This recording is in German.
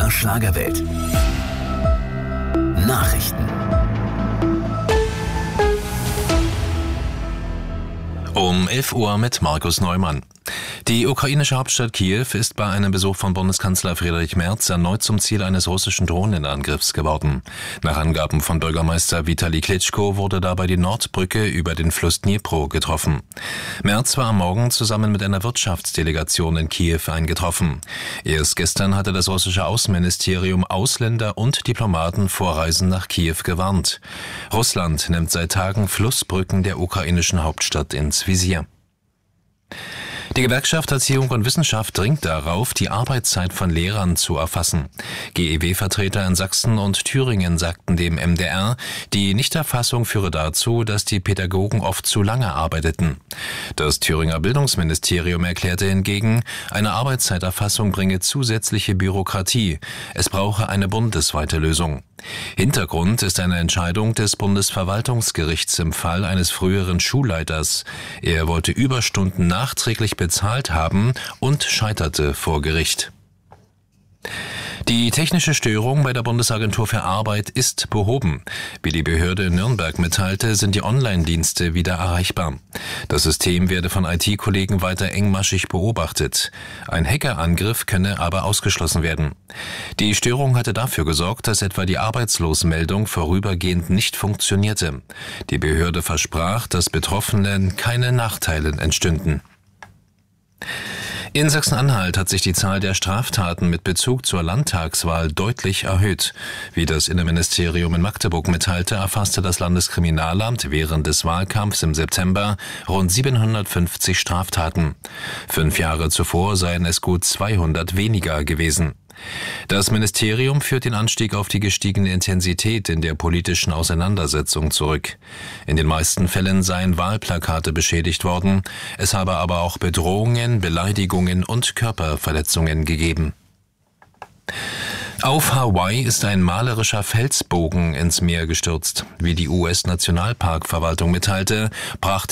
MDR Schlagerwelt. Nachrichten. Um 11 Uhr mit Markus Neumann. Die ukrainische Hauptstadt Kiew ist bei einem Besuch von Bundeskanzler Friedrich Merz erneut zum Ziel eines russischen Drohnenangriffs geworden. Nach Angaben von Bürgermeister Vitali Klitschko wurde dabei die Nordbrücke über den Fluss Dnipro getroffen. Merz war am Morgen zusammen mit einer Wirtschaftsdelegation in Kiew eingetroffen. Erst gestern hatte das russische Außenministerium Ausländer und Diplomaten vor Reisen nach Kiew gewarnt. Russland nimmt seit Tagen Flussbrücken der ukrainischen Hauptstadt ins Visier. Die Gewerkschaft Erziehung und Wissenschaft dringt darauf, die Arbeitszeit von Lehrern zu erfassen. GEW-Vertreter in Sachsen und Thüringen sagten dem MDR, die Nichterfassung führe dazu, dass die Pädagogen oft zu lange arbeiteten. Das Thüringer Bildungsministerium erklärte hingegen, eine Arbeitszeiterfassung bringe zusätzliche Bürokratie. Es brauche eine bundesweite Lösung. Hintergrund ist eine Entscheidung des Bundesverwaltungsgerichts im Fall eines früheren Schulleiters. Er wollte Überstunden nachträglich bezahlt haben und scheiterte vor Gericht. Die technische Störung bei der Bundesagentur für Arbeit ist behoben. Wie die Behörde in Nürnberg mitteilte, sind die Online-Dienste wieder erreichbar. Das System werde von IT-Kollegen weiter engmaschig beobachtet. Ein Hackerangriff könne aber ausgeschlossen werden. Die Störung hatte dafür gesorgt, dass etwa die Arbeitslosenmeldung vorübergehend nicht funktionierte. Die Behörde versprach, dass Betroffenen keine Nachteile entstünden. In Sachsen-Anhalt hat sich die Zahl der Straftaten mit Bezug zur Landtagswahl deutlich erhöht. Wie das Innenministerium in Magdeburg mitteilte, erfasste das Landeskriminalamt während des Wahlkampfs im September rund 750 Straftaten. 5 Jahre zuvor seien es gut 200 weniger gewesen. Das Ministerium führt den Anstieg auf die gestiegene Intensität in der politischen Auseinandersetzung zurück. In den meisten Fällen seien Wahlplakate beschädigt worden, es habe aber auch Bedrohungen, Beleidigungen und Körperverletzungen gegeben. Auf Hawaii ist ein malerischer Felsbogen ins Meer gestürzt. Wie die US-Nationalparkverwaltung mitteilte, brach